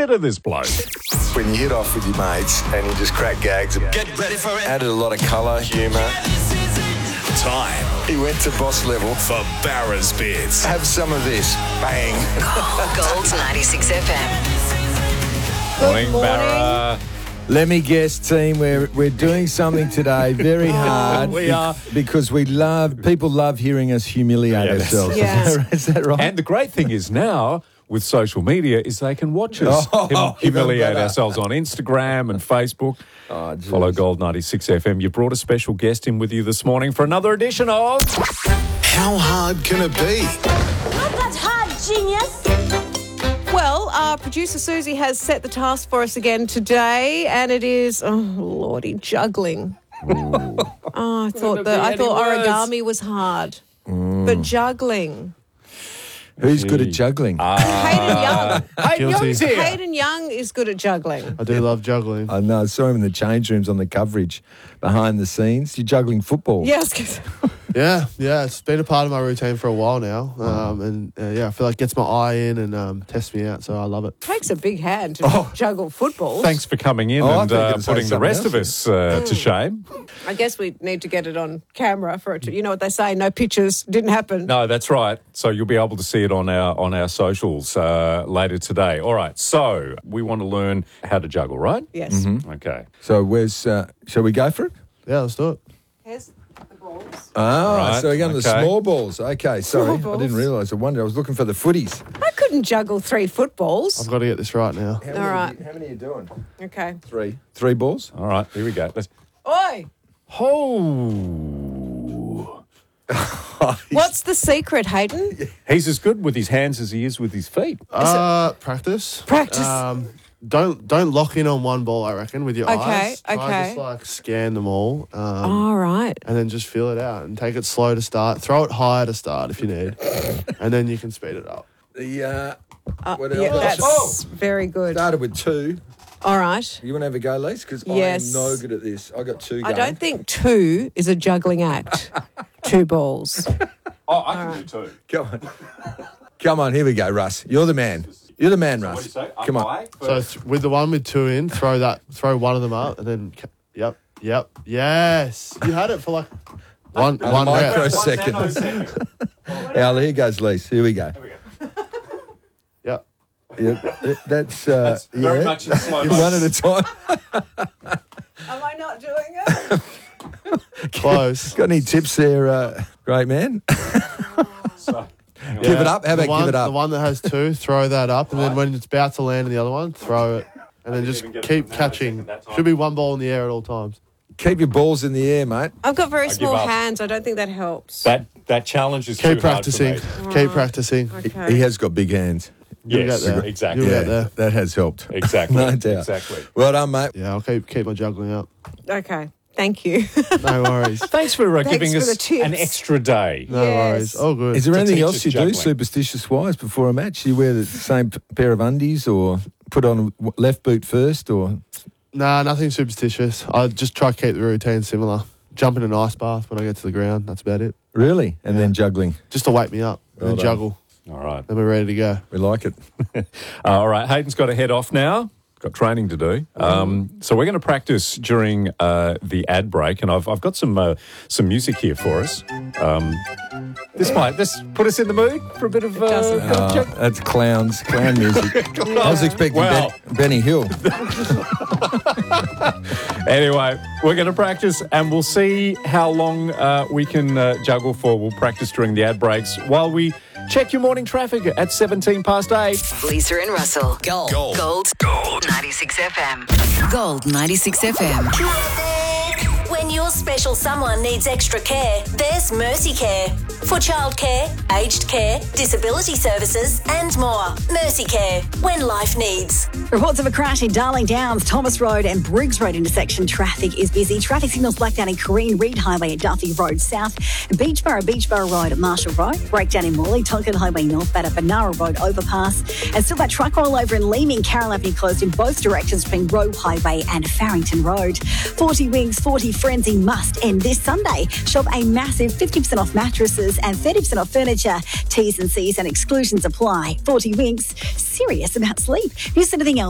bit of this bloke. When you hit off with your mates and you just crack gags, get ready for it. Added a lot of colour, humour. Time He went to boss level. for Barra's Bits. Have some of this. Bang. Gold 96 FM. Morning, Barra. Let me guess, team, we're doing something today very hard. We are. Because people love hearing us humiliate Yeah, ourselves. Yeah. Is that right? And the great thing is now, with social media, is they can watch us Oh, humiliate even better. ourselves on Instagram and Facebook. Oh, geez. Follow Gold 96 FM. You brought a special guest in with you this morning for another edition of... How hard can it be? Not that hard, genius. Well, our producer Susie has set the task for us again today, and it is, oh lordy, juggling. I thought origami was hard, but juggling. Who's good at juggling? Hayden Young. Hey, Young's here. Hayden Young is good at juggling. I do love juggling. I know. I saw him in the change rooms on the coverage behind the scenes. You're juggling football. Yes, 'cause- Yeah, it's been a part of my routine for a while now. I feel like it gets my eye in and tests me out, so I love it. takes a big hand to juggle footballs. Thanks for coming in Oh, I and thought you were gonna say putting the something rest of us to shame. I guess we need to get it on camera for it to, you know what they say, no pictures, didn't happen. No, that's right. So you'll be able to see it on our socials later today. All right. So we want to learn how to juggle, right? Yes. Okay. So shall we go for it? Yeah, let's do it. Here's the balls. Oh, Right, so we're going to the okay. small balls. Okay, sorry. Small I didn't balls. realise. I wondered. I was looking for the footies. I couldn't juggle 3 footballs. I've got to get this right now. How right. How many are you doing? Okay. 3. 3 balls? All right. Here we go. Let's... Oi! Oh. What's the secret, Hayden? He's as good with his hands as he is with his feet. Practice. Practice. Don't lock in on one ball, I reckon, with your Okay, eyes. Try okay. just scan them all. All right. And then just feel it out and take it slow to start. Throw it higher to start if you need. And then you can speed it up. The what else? Yeah, that's very good. Started with 2. All right. You want to have a go, Lise? Because Yes. I am no good at this. I got 2 I going. don't think 2 is a juggling act. 2 balls. Oh, I can do too. Come on. Come on, here we go, Russ. You're the man. You're the man, Russ. What do you say? Come on. So with the one with 2 in, throw one of them up and then, yep, yes. You had it for like one microsecond. rep. Al, here goes, Lise. Here we go. Yep. Yeah, that's very much in slow motion. one at a time. Am I not doing it? Close. Got any tips there, great man? Give it up. How about give it up? The one that has 2, throw that up, and then when it's about to land in the other one, throw it. And then just keep catching. Should be one ball in the air at all times. Keep your balls in the air, mate. I've got very small up. hands. I don't think that helps. That challenge is Keep too hard for practicing. me. Keep practicing. Okay. He has got big hands. You'll Yes, get there. exactly. You'll Yeah, get there. that has helped. Exactly. No doubt. Exactly. Well done, mate. Yeah, I'll keep my juggling up. Okay. Thank you. No worries. Thanks for giving for us the tips. an extra day. No Yes. worries. All good. Is there anything teach else us you do juggling. superstitious-wise before a match? You wear the same pair of undies or put on left boot first or... Nah, nothing superstitious. I just try to keep the routine similar. Jump in an ice bath when I get to the ground. That's about it. Really? And then juggling. Just to wake me up and then done. juggle. All right. Then we're ready to go. We like it. All right. Hayden's got to head off now. Got training to do. So we're going to practice during the ad break, and I've got some music here for us. This put us in the mood for a bit of. That's clown music. I was expecting Well. Benny Hill. Anyway, we're going to practice, and we'll see how long we can juggle for. We'll practice during the ad breaks while we check your morning traffic at 8:17. Lisa and Russell. Gold 96 FM. Gold 96 FM. When your special someone needs extra care, there's Mercy Care. For childcare, aged care, disability services and more. Mercy Care. When life needs. Reports of a crash in Darling Downs, Thomas Road and Briggs Road intersection. Traffic is busy. Traffic signals blacked out in Corrine Reed Highway at Duffy Road South. Beachborough Road at Marshall Road. Breakdown in Morley, Tonkin Highway northbound at Benara Road overpass. And still that truck rollover in Leeming, Carroll Avenue closed in both directions between Roe Highway and Farrington Road. 40 Wings, 40 Frenzy must end this Sunday. Shop a massive 50% off mattresses and 30% off furniture. T's and C's and exclusions apply. 40 Winks, serious about sleep. Here's anything else.